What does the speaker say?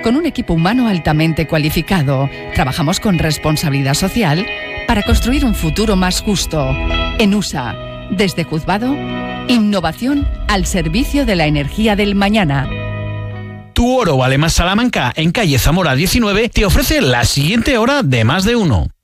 con un equipo humano altamente cualificado. Trabajamos con responsabilidad social para construir un futuro más justo. ENUSA, desde Juzgado, innovación al servicio de la energía del mañana. Tu Oro Vale Más Salamanca, en calle Zamora 19, te ofrece la siguiente hora de Más de Uno.